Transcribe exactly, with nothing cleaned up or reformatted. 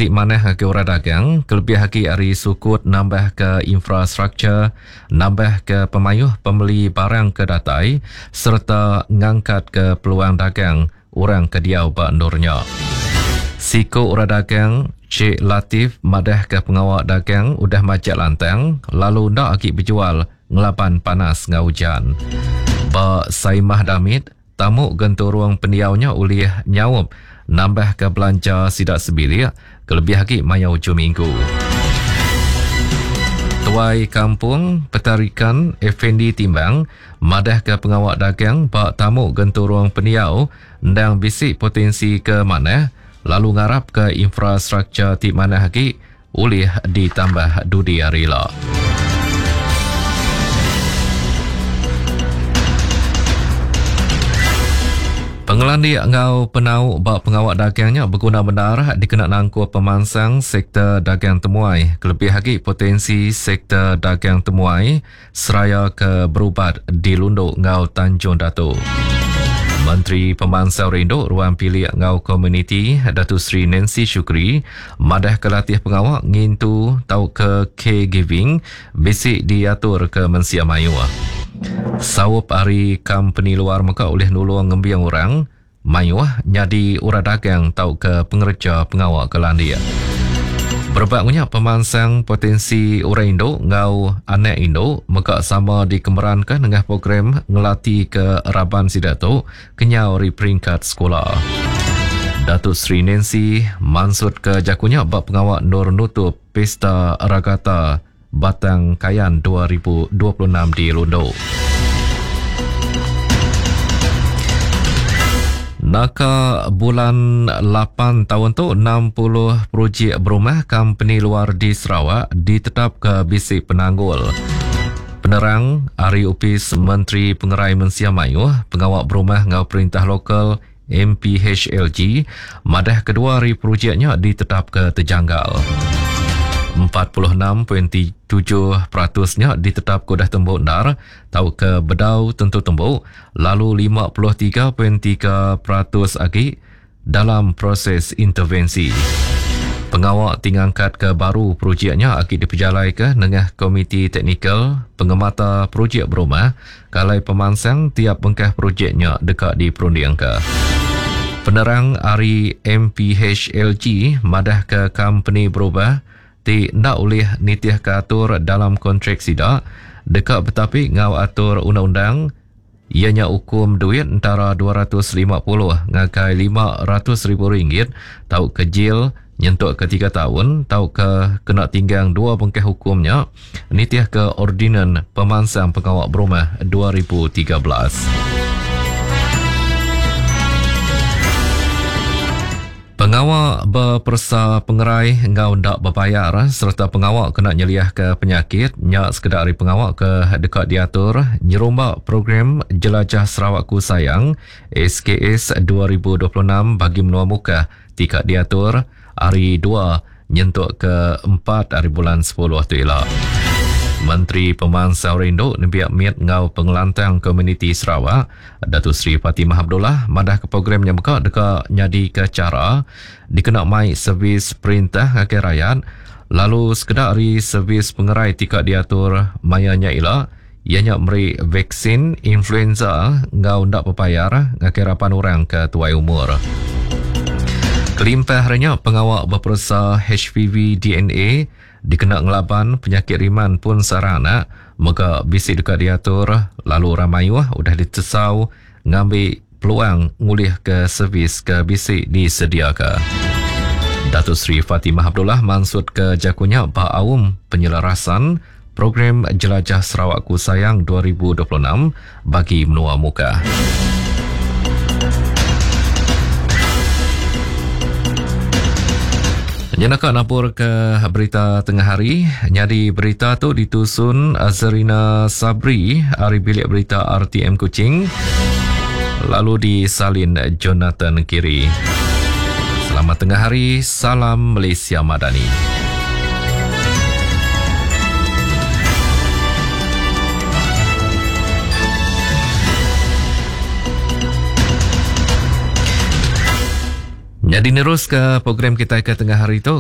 Ti maneh ke orang dagang, kelebih haki ari sukut nambah ke infrastruktur, nambah ke pemayuh pembeli barang ke datai, serta ngangkat ke peluang dagang orang ke diau bandurnya. Siko orang dagang, Cik Latif madah ke pengawal dagang udah macet lantang, lalu nak aki berjual ngelapan panas ngau hujan. Ba Saimah Damit, tamu gentu ruang pendiaunya ulih nyawup, nambah ke belanja sidak sebilik, kelebih haki maya hujung minggu. Tuai Kampung Petarikan Effendi Timbang madah ke pengawal dagang bak tamu gentu ruang pendiau ndang bisik potensi ke mana, lalu ngarap ke infrastruktur ti mana haki ulih ditambah dudi arila. Pengelandi ngau penau bak pengawal dagangnya berguna benar dikena nangkut pemansang sektor dagang temuai. Kelebih lagi potensi sektor dagang temuai seraya ke berubat di Lunduk ngau Tanjung Datuk. Menteri Pemansang Rindu Ruang Pilih Ngau Komuniti Datuk Seri Nancy Shukri madah kelatih pengawal ngintu tau ke caregiving bisik diatur ke Mensia Mayu. Sawup hari company luar muka oleh nulung ngembiang orang mayuah nyadi ura dagang tau ke pengerja pengawal ke landia. Berbaknya pemansang potensi orang Indo ngau anak Indo muka sama dikemerankan dengan program ngelatih ke Raban Sidato kenyau ri peringkat sekolah. Datuk Seri Nancy mansut ke jakunya bak pengawal Nur nutup Pesta Ragata Batang Kayan dua ribu dua puluh enam di Lunduk. Naka bulan lapan tahun tu enam puluh projek berumah company luar di Sarawak ditetap ke bisik penanggul. Penerang Ari Upis Menteri Pengerai Mensia Mayu, pengawal berumah ngau perintah lokal M P H L G, madah kedua hari projeknya ditetap ke terjanggal. empat puluh enam perpuluhan tujuh peratus-nya ditetap kudah tembuk dar, tau ke bedau tentu tembuk, lalu lima puluh tiga perpuluhan tiga peratus lagi dalam proses intervensi. Pengawal tingangkat ke baru projeknya akan diperjalai ke dengan komiti teknikal pengemata projek berumah, kalai pemansang tiap bengkah projeknya dekat di perunding ke. Penerang Ari M P H L G madah ke company berubah ti nak oleh nitih keatur dalam kontrak sidak dekat betapi ngau atur undang-undang ianya hukum duit antara dua ratus lima puluh ngakai lima ratus ribu ringgit tau ke jil nyentuk ke tiga tahun tau ke kena tinggang dua bengkeh hukumnya nitih ke ordinan pemansang pengawal berumah dua ribu tiga belas. Pengawal berpersa pengerai ngau ndak berbayar serta pengawal kena nyeliah ke penyakit nyak sekedar dari pengawal ke dekat diatur nyerombak program Jelajah Sarawakku Sayang S K S dua ribu dua puluh enam bagi menua muka tikat diatur hari dua nyentuk ke empat hari bulan sepuluh tu ialah. Menteri Pemansang Rindu Nebiak Miat Ngau Pengelantang Komuniti Sarawak Datuk Seri Fatimah Abdullah madah ke program yang buka dekat nyadi ke cara dikena mai servis perintah ngakir rakyat lalu sekedar hari servis pengerai tikat diatur mayanya ialah ianya meri vaksin influenza ngau ndak berbayar ngakir rapan orang ke tuai umur. Kelimpah harinya pengawal berpersa H P V D N A dikena ngelaban penyakit riman pun sarana maka bisik dekat diatur lalu ramayuah udah ditesau ngambil peluang ngulih ke servis ke bisik disediakan. Datuk Seri Fatimah Abdullah mansut ke jakunya ba'awum penyelarasan program Jelajah Sarawakku Sayang dua ribu dua puluh enam bagi menua muka. Nyanaka napur ke berita tengah hari. Nyadi berita tu ditusun Azrina Sabri hari bilik berita R T M Kuching lalu disalin Jonathan Kiri. Selamat tengah hari, salam Malaysia Madani. Jadi nerus ke program kita ke tengah hari itu.